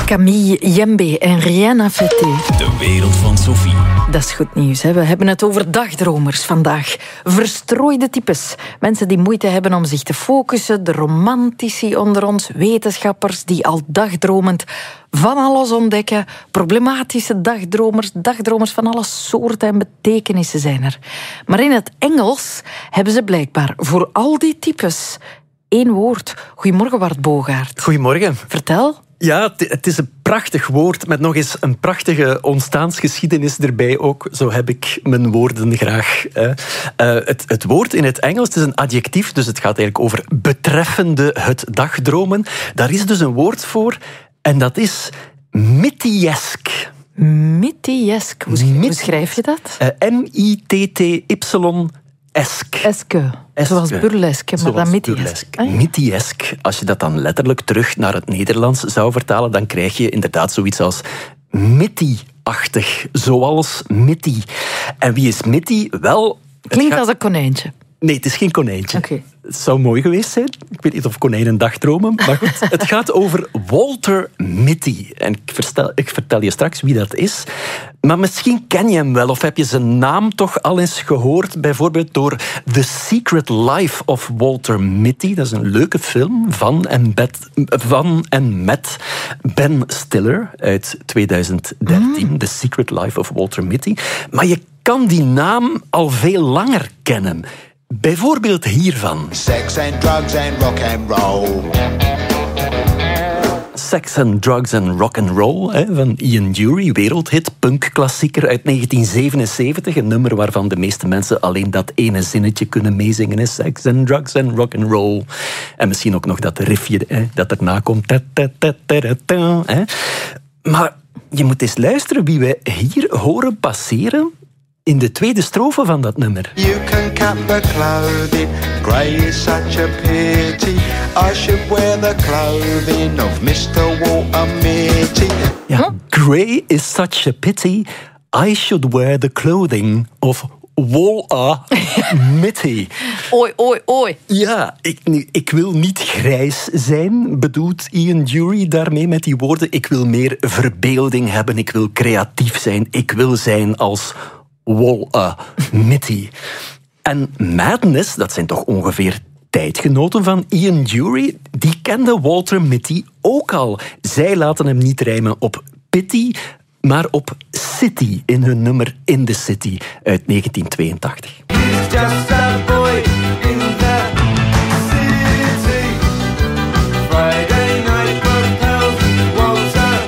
Camille Jembe en Rien à fêter. De wereld van Sophie. Dat is goed nieuws. Hè? We hebben het over dagdromers vandaag. Verstrooide types. Mensen die moeite hebben om zich te focussen. De romantici onder ons. Wetenschappers die al dagdromend van alles ontdekken. Problematische dagdromers. Dagdromers van alle soorten en betekenissen zijn er. Maar in het Engels hebben ze blijkbaar voor al die types 1 woord. Goedemorgen, Bart Bogaert. Goedemorgen. Vertel. Ja, het is een prachtig woord met nog eens een prachtige ontstaansgeschiedenis erbij ook. Zo heb ik mijn woorden graag. Het woord in het Engels, het is een adjectief, dus het gaat eigenlijk over betreffende het dagdromen. Daar is dus een woord voor en dat is Mitty-esque. Mitty-esque. Hoe schrijf je dat? M-I-T-T-Y. Eske. Zoals burlesque, maar dan Mitty-esque. Mitty-esque. Als je dat dan letterlijk terug naar het Nederlands zou vertalen, dan krijg je inderdaad zoiets als Mitty-achtig. Zoals Mitty. En wie is Mitty? Wel... Klinkt als een konijntje. Nee, het is geen konijntje. Okay. Het zou mooi geweest zijn. Ik weet niet of konijnen dagdromen. Maar goed, het gaat over Walter Mitty. En ik vertel je straks wie dat is. Maar misschien ken je hem wel. Of heb je zijn naam toch al eens gehoord. Bijvoorbeeld door The Secret Life of Walter Mitty. Dat is een leuke film van en met Ben Stiller uit 2013. The Secret Life of Walter Mitty. Maar je kan die naam al veel langer kennen. Bijvoorbeeld hiervan. Sex and drugs and rock and roll. Sex and Drugs and Rock and Roll van Ian Dury, wereldhit, punkklassieker uit 1977. Een nummer waarvan de meeste mensen alleen dat ene zinnetje kunnen meezingen. Sex and Drugs and Rock and Roll. En misschien ook nog dat riffje dat erna komt. Maar je moet eens luisteren wie we hier horen passeren in de tweede strofe van dat nummer. You can cut the clothing, grey is such a pity. I should wear the clothing of Mr. Walter Mitty. Ja, grey is such a pity. I should wear the clothing of Walter Mitty. Oei. Ja, ik wil niet grijs zijn, bedoelt Ian Dury daarmee met die woorden. Ik wil meer verbeelding hebben, ik wil creatief zijn, ik wil zijn als Walter Mitty. En Madness, dat zijn toch ongeveer tijdgenoten van Ian Dury, die kende Walter Mitty ook al. Zij laten hem niet rijmen op Pity, maar op City in hun nummer In the City uit 1982. He's just a boy in the city. Friday night propels Walter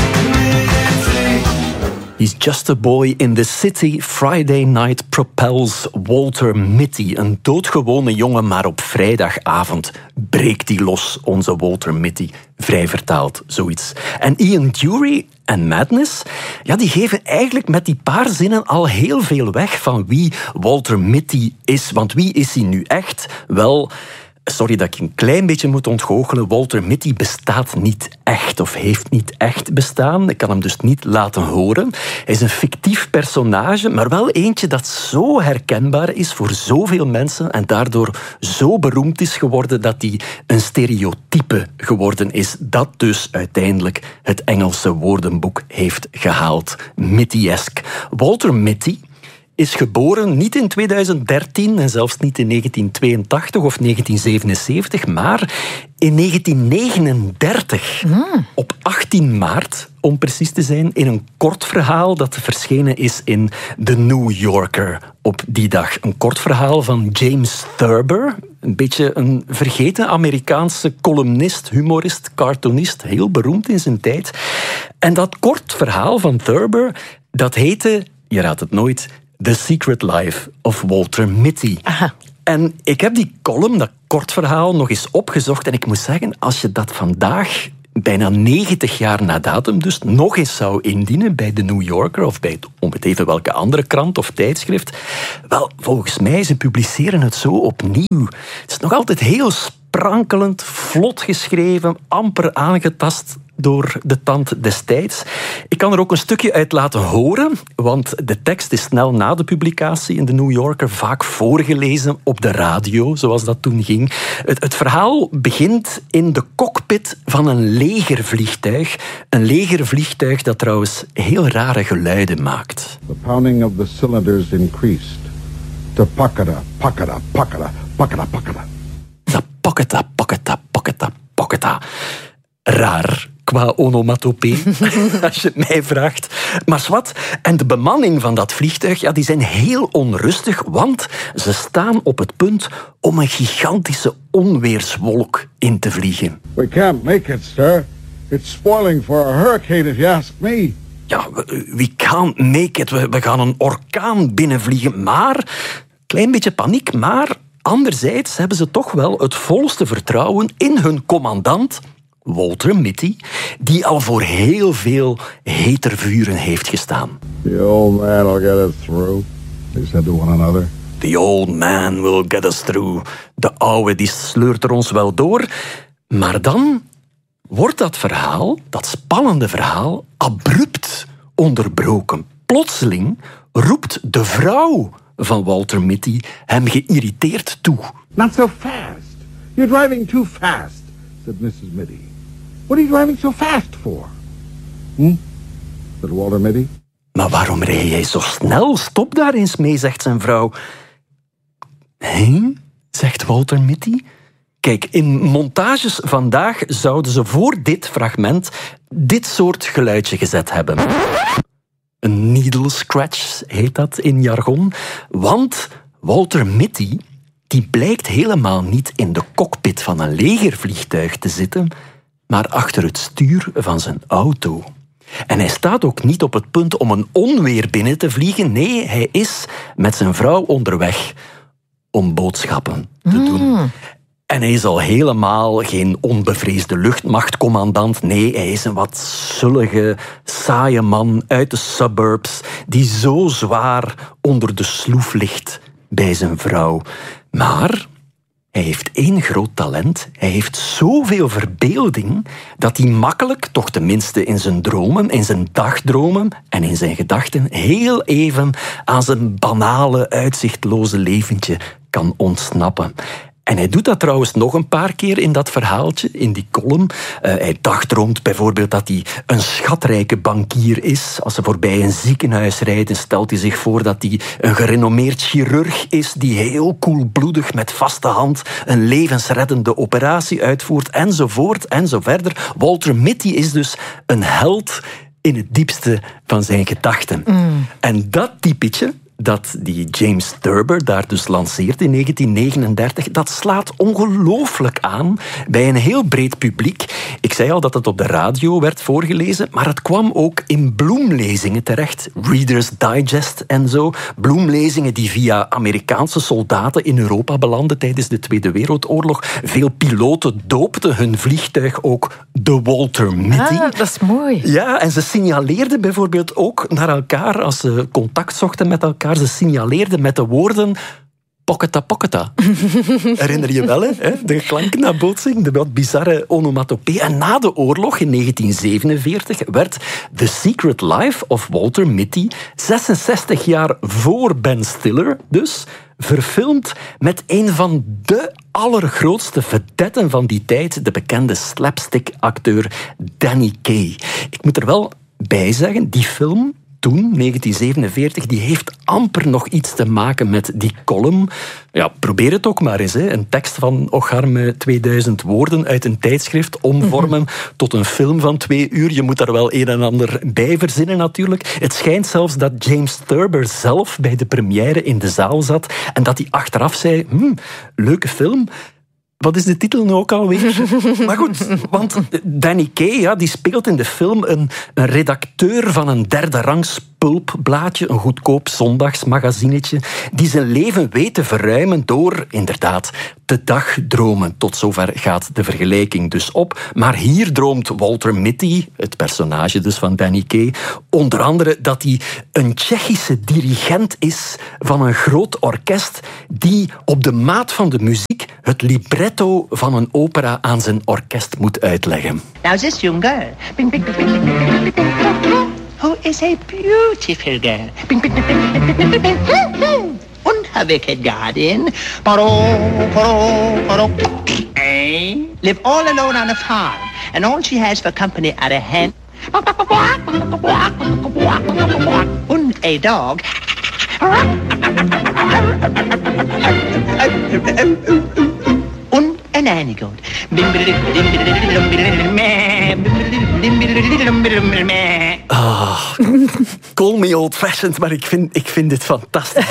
Mitty. He's just a boy in the city. Friday night propels Walter Mitty. Een doodgewone jongen, maar op vrijdagavond breekt hij los, onze Walter Mitty. Vrij vertaald, zoiets. En Ian Dury en Madness, ja, die geven eigenlijk met die paar zinnen al heel veel weg van wie Walter Mitty is. Want wie is hij nu echt? Wel, sorry dat ik een klein beetje moet ontgoochelen. Walter Mitty bestaat niet echt of heeft niet echt bestaan. Ik kan hem dus niet laten horen. Hij is een fictief personage, maar wel eentje dat zo herkenbaar is voor zoveel mensen en daardoor zo beroemd is geworden dat hij een stereotype geworden is. Dat dus uiteindelijk het Engelse woordenboek heeft gehaald. Mitty-esque. Walter Mitty is geboren niet in 2013 en zelfs niet in 1982 of 1977, maar in 1939. Op 18 maart, om precies te zijn, in een kort verhaal dat verschenen is in The New Yorker op die dag. Een kort verhaal van James Thurber, een beetje een vergeten Amerikaanse columnist, humorist, cartoonist, heel beroemd in zijn tijd. En dat kort verhaal van Thurber, dat heette, je raadt het nooit, The Secret Life of Walter Mitty. Aha. En ik heb die column, dat kort verhaal, nog eens opgezocht. En ik moet zeggen, als je dat vandaag, bijna 90 jaar na datum, dus nog eens zou indienen bij The New Yorker of bij om het even welke andere krant of tijdschrift, wel, volgens mij, ze publiceren het zo opnieuw. Het is nog altijd heel spannend sprankelend, vlot geschreven, amper aangetast door de tand destijds. Ik kan er ook een stukje uit laten horen, want de tekst is snel na de publicatie in de New Yorker vaak voorgelezen op de radio, zoals dat toen ging. Het verhaal begint in de cockpit van een legervliegtuig. Een legervliegtuig dat trouwens heel rare geluiden maakt. The pounding of the cylinders increased to pakada, pakada, pakada, pakada, pakada. Paketa, paketa, paketa, paketa. Raar qua onomatopee, als je het mij vraagt. Maar zwart, en de bemanning van dat vliegtuig, ja, die zijn heel onrustig, want ze staan op het punt om een gigantische onweerswolk in te vliegen. We can't make it, sir. It's spoiling for a hurricane, if you ask me. Ja, we can't make it. We gaan een orkaan binnenvliegen. Maar, klein beetje paniek, maar anderzijds hebben ze toch wel het volste vertrouwen in hun commandant, Walter Mitty, die al voor heel veel hetervuren heeft gestaan. The old man will get us through, they said to one another. The old man will get us through. De oude die sleurt er ons wel door. Maar dan wordt dat verhaal, dat spannende verhaal, abrupt onderbroken. Plotseling roept de vrouw van Walter Mitty hem geïrriteerd toe. Not so fast. You're driving too fast, said Mrs. Mitty. What are you driving so fast for? Said Walter Mitty. Maar waarom rij jij zo snel? Stop daar eens mee, zegt zijn vrouw. Hé, zegt Walter Mitty. Kijk, in montages vandaag zouden ze voor dit fragment dit soort geluidje gezet hebben. Een needle scratch heet dat in jargon. Want Walter Mitty die blijkt helemaal niet in de cockpit van een legervliegtuig te zitten, maar achter het stuur van zijn auto. En hij staat ook niet op het punt om een onweer binnen te vliegen. Nee, hij is met zijn vrouw onderweg om boodschappen te doen. En hij is al helemaal geen onbevreesde luchtmachtcommandant. Nee, hij is een wat zullige, saaie man uit de suburbs die zo zwaar onder de sloef ligt bij zijn vrouw. Maar hij heeft één groot talent. Hij heeft zoveel verbeelding dat hij makkelijk, toch tenminste in zijn dromen, in zijn dagdromen en in zijn gedachten, heel even aan zijn banale, uitzichtloze leventje kan ontsnappen. En hij doet dat trouwens nog een paar keer in dat verhaaltje, in die column. Hij dagdroomt bijvoorbeeld dat hij een schatrijke bankier is. Als ze voorbij een ziekenhuis rijden, stelt hij zich voor dat hij een gerenommeerd chirurg is die heel koelbloedig met vaste hand een levensreddende operatie uitvoert, enzovoort en zo verder. Walter Mitty is dus een held in het diepste van zijn gedachten. En dat typetje dat die James Thurber daar dus lanceert in 1939, dat slaat ongelooflijk aan bij een heel breed publiek. Ik zei al dat het op de radio werd voorgelezen, maar het kwam ook in bloemlezingen terecht. Reader's Digest en zo. Bloemlezingen die via Amerikaanse soldaten in Europa belanden tijdens de Tweede Wereldoorlog. Veel piloten doopten hun vliegtuig ook de Walter Mitty. Ah, dat is mooi. Ja, en ze signaleerden bijvoorbeeld ook naar elkaar als ze contact zochten met elkaar. Ze signaleerden met de woorden pocketa, pocketa. Herinner je wel, hè? De klanknabootsing, de wat bizarre onomatopee. En na de oorlog, in 1947, werd The Secret Life of Walter Mitty, 66 jaar voor Ben Stiller dus, verfilmd met een van de allergrootste vedetten van die tijd, de bekende slapstick-acteur Danny Kaye. Ik moet er wel bij zeggen, die film toen, 1947, die heeft amper nog iets te maken met die column. Ja, probeer het ook maar eens. Hè. Een tekst van ocharme 2000 woorden uit een tijdschrift omvormen tot een film van 2 uur. Je moet daar wel een en ander bij verzinnen natuurlijk. Het schijnt zelfs dat James Thurber zelf bij de première in de zaal zat en dat hij achteraf zei, leuke film. Wat is de titel nu ook alweer? Maar goed, want Danny Kaye, ja, die speelt in de film een redacteur van een derde rangs Pulpblaadje, een goedkoop zondagsmagazinetje, die zijn leven weet te verruimen door, inderdaad, te dagdromen. Tot zover gaat de vergelijking dus op. Maar hier droomt Walter Mitty, het personage dus van Danny Kaye, onder andere dat hij een Tsjechische dirigent is van een groot orkest die op de maat van de muziek het libretto van een opera aan zijn orkest moet uitleggen. Now this young girl, who is a beautiful girl, and her wicked guardian, live all alone on a farm, and all she has for company are a hen, and a dog, and a nanny goat. Call me old-fashioned, maar ik vind dit fantastisch.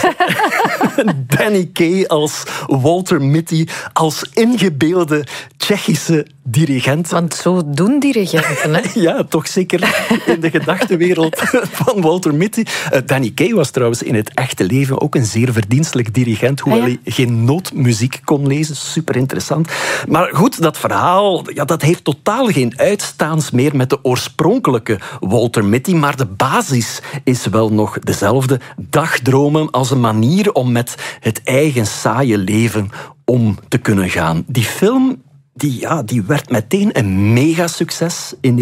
Danny Kaye als Walter Mitty, als ingebeelde Tsjechische dirigent. Want zo doen dirigenten, hè? Ja, toch zeker in de gedachtenwereld van Walter Mitty. Danny Kaye was trouwens in het echte leven ook een zeer verdienstelijk dirigent, hoewel hij geen nootmuziek kon lezen. Super interessant. Maar goed, dat verhaal dat heeft totaal geen uitstaans meer met de oorspronkelijke Walter Mitty, maar de basis is wel nog dezelfde. Dagdromen als een manier om met het eigen saaie leven om te kunnen gaan. Die film die werd meteen een megasucces in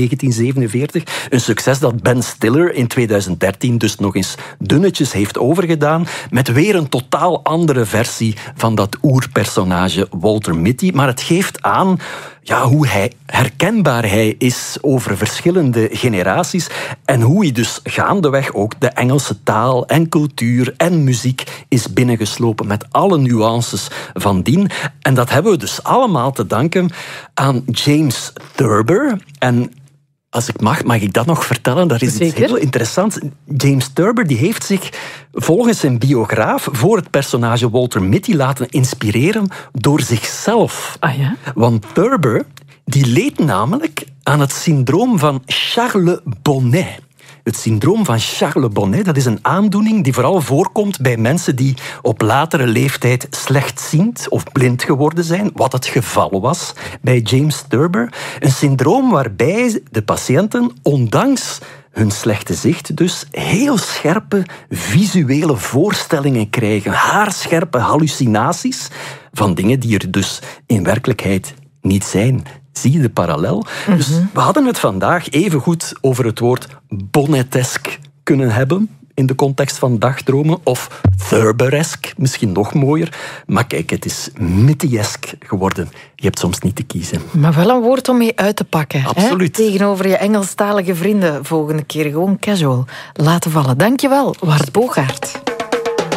1947. Een succes dat Ben Stiller in 2013 dus nog eens dunnetjes heeft overgedaan, met weer een totaal andere versie van dat oerpersonage Walter Mitty. Maar het geeft aan hoe herkenbaar hij is over verschillende generaties en hoe hij dus gaandeweg ook de Engelse taal en cultuur en muziek is binnengeslopen met alle nuances van dien. En dat hebben we dus allemaal te danken aan James Thurber. En als ik mag ik dat nog vertellen? Dat is iets heel interessants. James Thurber die heeft zich volgens zijn biograaf voor het personage Walter Mitty laten inspireren door zichzelf. Ah ja? Want Thurber die leed namelijk aan het syndroom van Charles Bonnet. Het syndroom van Charles Bonnet, dat is een aandoening die vooral voorkomt bij mensen die op latere leeftijd slechtziend of blind geworden zijn, wat het geval was bij James Thurber. Een syndroom waarbij de patiënten, ondanks hun slechte zicht dus, heel scherpe visuele voorstellingen krijgen, haarscherpe hallucinaties van dingen die er dus in werkelijkheid niet zijn. Zie je de parallel? Dus we hadden het vandaag evengoed over het woord bonnetesk kunnen hebben in de context van dagdromen, of Thurberesk, misschien nog mooier. Maar kijk, het is Mitty-esk geworden. Je hebt soms niet te kiezen. Maar wel een woord om mee uit te pakken. Absoluut. Hè? Tegenover je Engelstalige vrienden. Volgende keer gewoon casual laten vallen. Dankjewel, Wart Bogaert.